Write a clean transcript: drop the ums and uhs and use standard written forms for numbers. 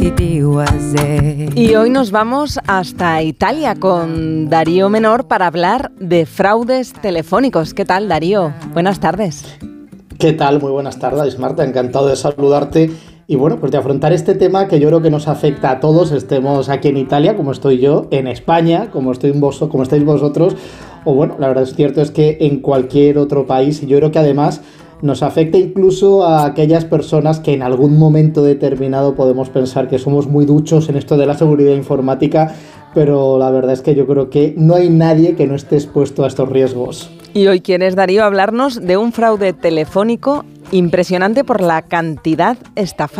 Y hoy nos vamos hasta Italia con Darío Menor para hablar de fraudes telefónicos. ¿Qué tal, Darío? Buenas tardes. ¿Qué tal? Muy buenas tardes, Marta. Encantado de saludarte. Y bueno, pues de afrontar este tema que yo creo que nos afecta a todos, estemos aquí en Italia, como estoy yo, en España, como estáis vosotros, o bueno, la verdad es cierto es que en cualquier otro país, y yo creo que además nos afecta incluso a aquellas personas que en algún momento determinado podemos pensar que somos muy duchos en esto de la seguridad informática, pero la verdad es que yo creo que no hay nadie que no esté expuesto a estos riesgos. Y hoy quieres, Darío, hablarnos de un fraude telefónico impresionante por la cantidad estafada.